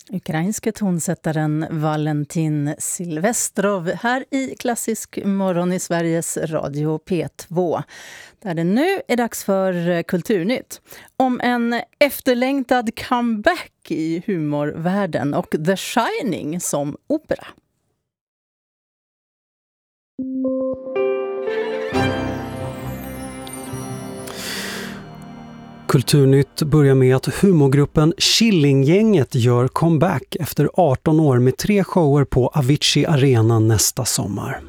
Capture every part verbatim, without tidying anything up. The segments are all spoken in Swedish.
Ukrainske tonsättaren Valentin Silvestrov här i Klassisk morgon i Sveriges Radio P två. Där det nu är dags för Kulturnytt. Om en efterlängtad comeback i humorvärlden och The Shining som opera. Kulturnytt börjar med att humorgruppen Killinggänget gör comeback efter arton år med tre shower på Avicii Arena nästa sommar.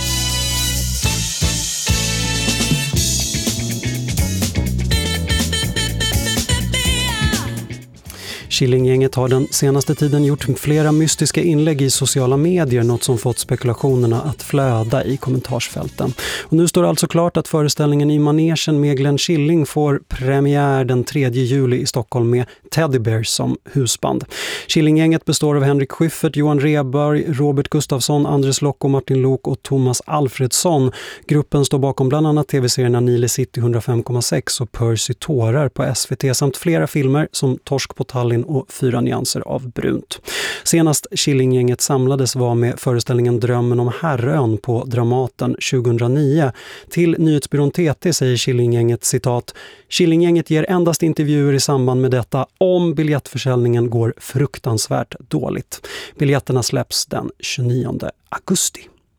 Killinggänget har den senaste tiden gjort flera mystiska inlägg i sociala medier, något som fått spekulationerna att flöda i kommentarsfälten. Och nu står det alltså klart att föreställningen i manegen med Glenn Killing får premiär den tredje juli i Stockholm med Teddy Bears som husband. Killinggänget består av Henrik Schyffert, Johan Rheborg, Robert Gustafsson, Andres Lokko, Martin Lok och Thomas Alfredsson. Gruppen står bakom bland annat tv-serierna Nile City hundrafem komma sex och Percy Tårar på S V T samt flera filmer som Torsk på Tallinn och Fyra nyanser av brunt. Senast Killinggänget samlades var med föreställningen Drömmen om Herrön på Dramaten tjugohundranio. Till nyhetsbyrån T T säger Killinggänget citat: Killinggänget ger endast intervjuer i samband med detta om biljettförsäljningen går fruktansvärt dåligt. Biljetterna släpps den tjugonionde augusti.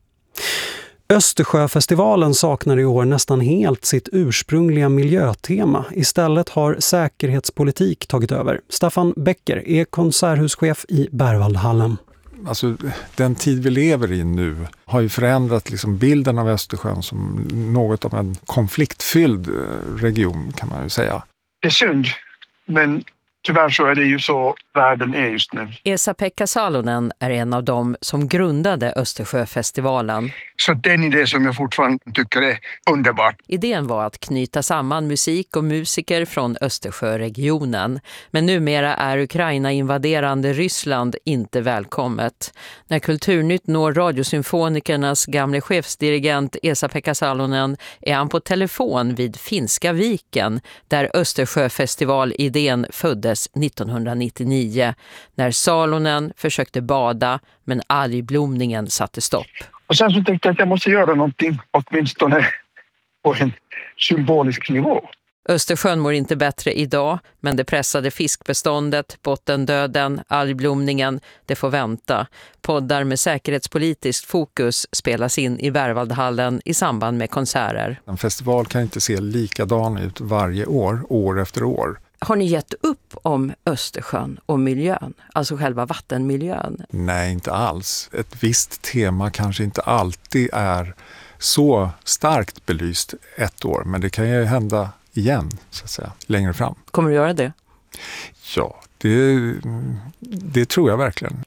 Östersjöfestivalen saknar i år nästan helt sitt ursprungliga miljötema. Istället har säkerhetspolitik tagit över. Staffan Becker är konserthuschef i Berwaldhallen. Alltså, den tid vi lever i nu har ju förändrat liksom bilden av Östersjön som något av en konfliktfylld region, kan man ju säga. Det är synd, men tyvärr så är det ju så världen är just nu. Esa-Pekka Salonen är en av dem som grundade Östersjöfestivalen. Så det är en idé som jag fortfarande tycker är underbart. Idén var att knyta samman musik och musiker från Östersjöregionen. Men numera är Ukraina-invaderande Ryssland inte välkommet. När Kulturnytt når Radiosymfonikernas gamle chefsdirigent Esa-Pekka Salonen är han på telefon vid Finska viken där Östersjöfestivalidén föddes nittonhundranittionio när Salonen försökte bada men algblomningen satte stopp. Och sen så tänkte jag att jag måste göra någonting åtminstone på en symbolisk nivå. Östersjön mår inte bättre idag, men det pressade fiskbeståndet, bottendöden, algblomningen, det får vänta. Poddar med säkerhetspolitiskt fokus spelas in i Berwaldhallen i samband med konserter. En festival kan inte se likadan ut varje år, år efter år. Har ni gett upp om Östersjön och miljön, alltså själva vattenmiljön? Nej, inte alls. Ett visst tema kanske inte alltid är så starkt belyst ett år, men det kan ju hända igen, så att säga, längre fram. Kommer du göra det? Ja, det, det tror jag verkligen.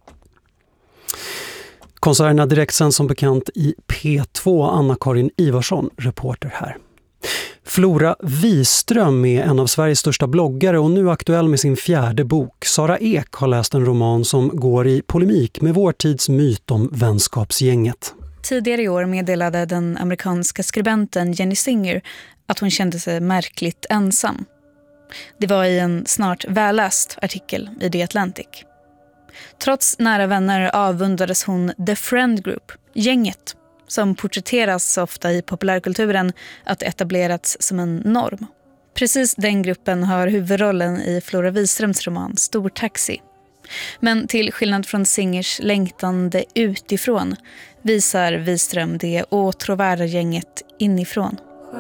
Konserterna direkt sen som bekant i P två. Anna-Karin Ivarsson, reporter här. Flora Wiström är en av Sveriges största bloggare och nu aktuell med sin fjärde bok. Sara Ek har läst en roman som går i polemik med vår tids myt om vänskapsgänget. Tidigare i år meddelade den amerikanska skribenten Jenny Singer att hon kände sig märkligt ensam. Det var i en snart välläst artikel i The Atlantic. Trots nära vänner avundades hon The Friend Group, gänget, som porträtteras ofta i populärkulturen att etablerats som en norm. Precis den gruppen har huvudrollen i Flora Wiströms roman Stor Taxi. Men till skillnad från Singers längtande utifrån visar Wiström det åtråvärda gänget inifrån.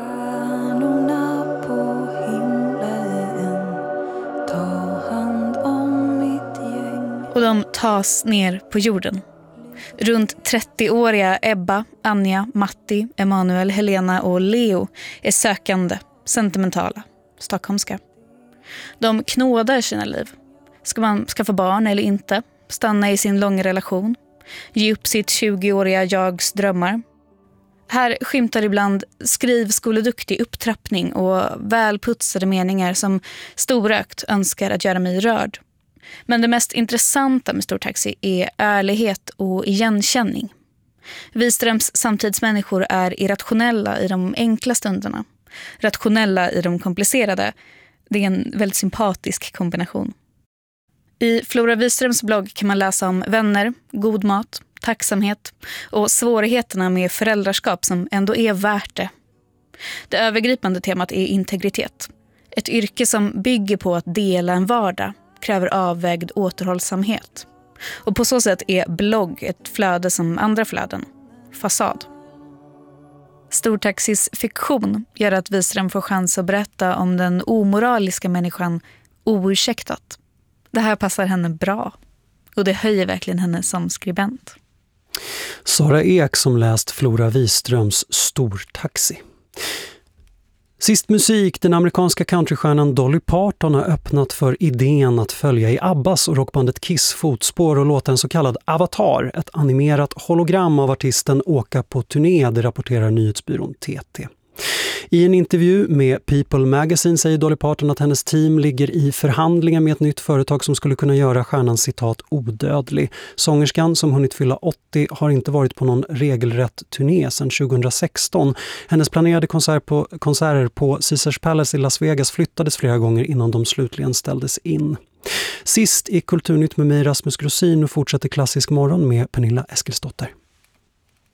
Och de tas ner på jorden. Runt trettioåriga Ebba, Anja, Matti, Emanuel, Helena och Leo är sökande, sentimentala, stockholmska. De knådar sina liv. Ska man skaffa barn eller inte? Stanna i sin långa relation? Ge upp sitt tjugoåriga jags drömmar? Här skymtar ibland skrivskoleduktig upptrappning och välputsade meningar som storökt önskar att göra mig rörd. Men det mest intressanta med Stor Taxi är ärlighet och igenkänning. Wiströms samtidsmänniskor är irrationella i de enkla stunderna. Rationella i de komplicerade. Det är en väldigt sympatisk kombination. I Flora Wiströms blogg kan man läsa om vänner, god mat, tacksamhet och svårigheterna med föräldraskap som ändå är värt det. Det övergripande temat är integritet. Ett yrke som bygger på att dela en vardag kräver avvägd återhållsamhet. Och på så sätt är blogg ett flöde som andra flöden. Fasad. Stortaxis fiktion gör att Wiström får chans att berätta om den omoraliska människan oursäktat. Det här passar henne bra. Och det höjer verkligen henne som skribent. Sara Ek som läst Flora Wiströms Stortaxi. Sist musik, den amerikanska countrystjärnan Dolly Parton har öppnat för idén att följa i Abbas och rockbandet Kiss fotspår och låta en så kallad avatar, ett animerat hologram av artisten, åka på turné, det rapporterar nyhetsbyrån T T. I en intervju med People Magazine säger Dolly Parton att hennes team ligger i förhandlingar med ett nytt företag som skulle kunna göra stjärnan citat odödlig. Sångerskan som hunnit fylla åttio har inte varit på någon regelrätt turné sedan tjugohundrasexton. Hennes planerade konsert på, konserter på Caesars Palace i Las Vegas flyttades flera gånger innan de slutligen ställdes in. Sist i Kulturnytt med mig Rasmus Grossin och fortsätter Klassisk morgon med Pernilla Eskilsdotter.